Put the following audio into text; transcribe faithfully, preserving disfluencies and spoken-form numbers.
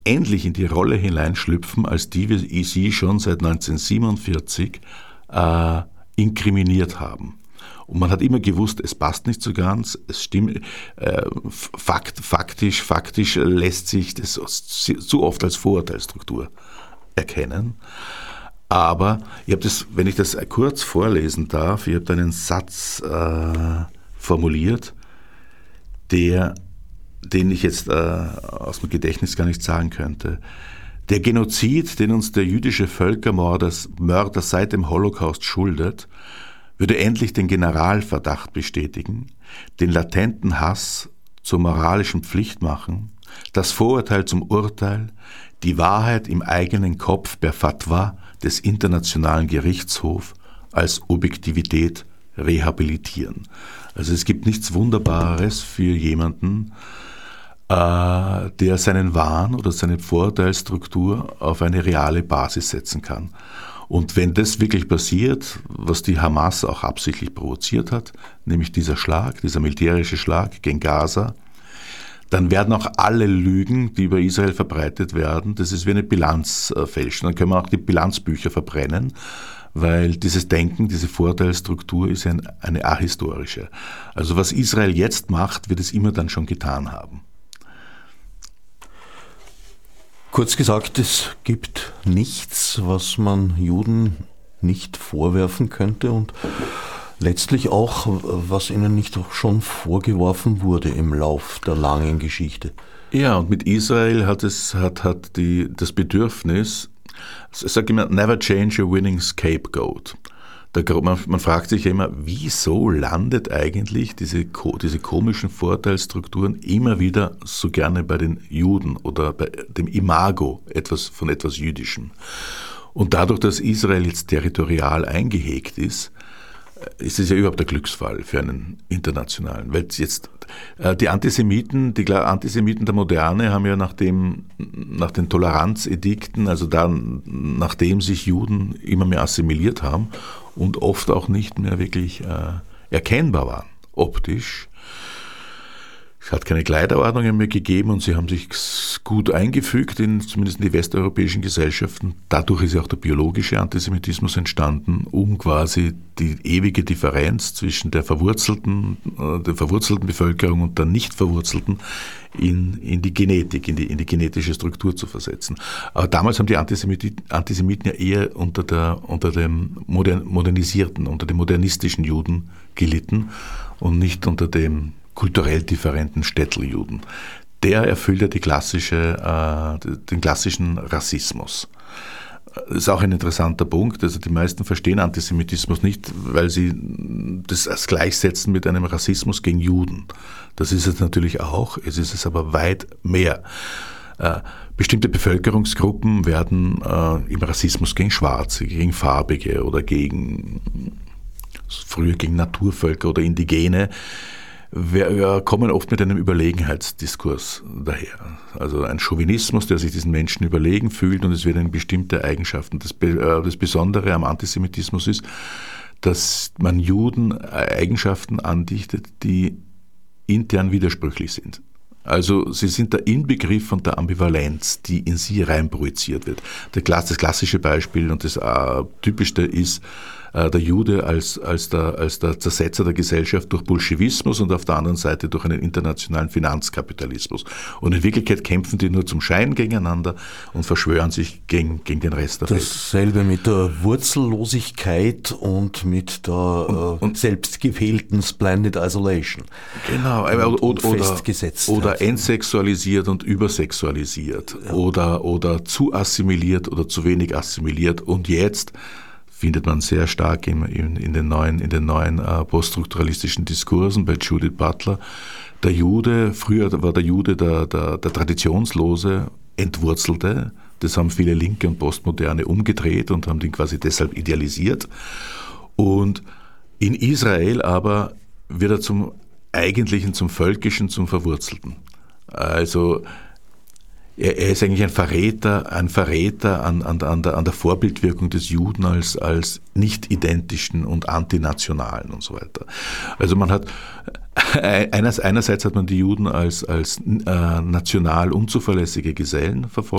endlich in die Rolle hineinschlüpfen, als die wir sie schon seit neunzehnhundertsiebenundvierzig äh, inkriminiert haben. Und man hat immer gewusst, es passt nicht so ganz, es stimmt, äh, fakt, faktisch, faktisch lässt sich das zu oft als Vorurteilsstruktur erkennen. Aber ich habe das, wenn ich das kurz vorlesen darf, ich habe da einen Satz äh, formuliert, der, den ich jetzt äh, aus dem Gedächtnis gar nicht sagen könnte. Der Genozid, den uns der jüdische Völkermörder Mörder seit dem Holocaust schuldet, würde endlich den Generalverdacht bestätigen, den latenten Hass zur moralischen Pflicht machen, das Vorurteil zum Urteil, die Wahrheit im eigenen Kopf per Fatwa des Internationalen Gerichtshofs als Objektivität rehabilitieren. Also es gibt nichts Wunderbares für jemanden, äh, der seinen Wahn oder seine Vorurteilsstruktur auf eine reale Basis setzen kann. Und wenn das wirklich passiert, was die Hamas auch absichtlich provoziert hat, nämlich dieser Schlag, dieser militärische Schlag gegen Gaza, dann werden auch alle Lügen, die über Israel verbreitet werden, das ist wie eine Bilanzfälschung. Dann können wir auch die Bilanzbücher verbrennen, weil dieses Denken, diese Vorurteilsstruktur ist ein, eine ahistorische. Also was Israel jetzt macht, wird es immer dann schon getan haben. Kurz gesagt, es gibt nichts, was man Juden nicht vorwerfen könnte und letztlich auch, was ihnen nicht auch schon vorgeworfen wurde im Lauf der langen Geschichte. Ja, und mit Israel hat es hat, hat die, das Bedürfnis, ich sage immer, never change a winning scapegoat. Da, man, man fragt sich ja immer, wieso landet eigentlich diese, diese komischen Vorteilsstrukturen immer wieder so gerne bei den Juden oder bei dem Imago etwas, von etwas Jüdischem. Und dadurch, dass Israel jetzt territorial eingehegt ist, ist es ja überhaupt der Glücksfall für einen internationalen. Weil jetzt die Antisemiten, die Antisemiten der Moderne haben ja nach, dem, nach den Toleranzedikten, also dann, nachdem sich Juden immer mehr assimiliert haben und oft auch nicht mehr wirklich äh, erkennbar waren, optisch. Es hat keine Kleiderordnungen mehr gegeben und sie haben sich gut eingefügt, in, zumindest in die westeuropäischen Gesellschaften. Dadurch ist ja auch der biologische Antisemitismus entstanden, um quasi die ewige Differenz zwischen der verwurzelten, der verwurzelten Bevölkerung und der nicht verwurzelten in, in die Genetik, in die, in die genetische Struktur zu versetzen. Aber damals haben die Antisemiten, Antisemiten ja eher unter, der, unter dem modern, modernisierten, unter dem modernistischen Juden gelitten und nicht unter dem kulturell differenten Städteljuden. Der erfüllt ja die klassische, äh, den klassischen Rassismus. Das ist auch ein interessanter Punkt. Also die meisten verstehen Antisemitismus nicht, weil sie das als gleichsetzen mit einem Rassismus gegen Juden. Das ist es natürlich auch, es ist es aber weit mehr. Äh, bestimmte Bevölkerungsgruppen werden äh, im Rassismus gegen Schwarze, gegen Farbige oder gegen, früher gegen Naturvölker oder Indigene, wir kommen oft mit einem Überlegenheitsdiskurs daher. Also ein Chauvinismus, der sich diesen Menschen überlegen fühlt und es werden bestimmte Eigenschaften. Das, das Besondere am Antisemitismus ist, dass man Juden Eigenschaften andichtet, die intern widersprüchlich sind. Also sie sind der Inbegriff von der Ambivalenz, die in sie reinprojiziert wird. Das klassische Beispiel und das äh, typischste ist äh, der Jude als, als, der, als der Zersetzer der Gesellschaft durch Bolschewismus und auf der anderen Seite durch einen internationalen Finanzkapitalismus. Und in Wirklichkeit kämpfen die nur zum Schein gegeneinander und verschwören sich gegen, gegen den Rest der Welt. Dasselbe mit der Wurzellosigkeit und mit der und, und, äh, selbstgewählten Splendid Isolation. Genau, und, oder, und festgesetzt. Oder entsexualisiert und übersexualisiert, ja. oder, oder zu assimiliert oder zu wenig assimiliert. Und jetzt findet man sehr stark in, in, in den neuen, in den neuen äh, poststrukturalistischen Diskursen bei Judith Butler, der Jude, früher war der Jude der, der, der traditionslose, entwurzelte, das haben viele Linke und Postmoderne umgedreht und haben den quasi deshalb idealisiert. Und in Israel aber wird er zum Eigentlichen, zum Völkischen, zum Verwurzelten. Also er, er ist eigentlich ein Verräter, ein Verräter an, an, an, der, an der Vorbildwirkung des Juden als, als nicht-identischen und antinationalen und so weiter. Also man hat, einerseits hat man die Juden als, als äh, national unzuverlässige Gesellen verfolgt,